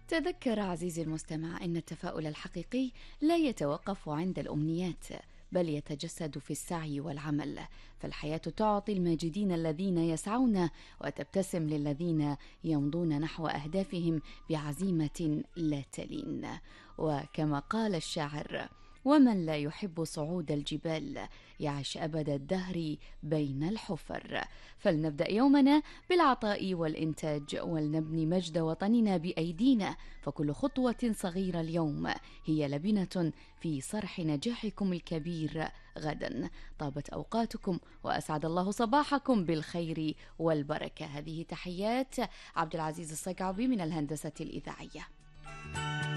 تذكر عزيزي المستمع أن التفاؤل الحقيقي لا يتوقف عند الأمنيات، بل يتجسد في السعي والعمل. فالحياة تعطي الماجدين الذين يسعون، وتبتسم للذين يمضون نحو أهدافهم بعزيمة لا تلين. وكما قال الشاعر: ومن لا يحب صعود الجبال يعش أبد الدهر بين الحفر. فلنبدأ يومنا بالعطاء والإنتاج، ولنبني مجد وطننا بأيدينا، فكل خطوة صغيرة اليوم هي لبنة في صرح نجاحكم الكبير غدا. طابت أوقاتكم وأسعد الله صباحكم بالخير والبركة. هذه تحيات عبد العزيز الصقعبي من الهندسة الإذاعية.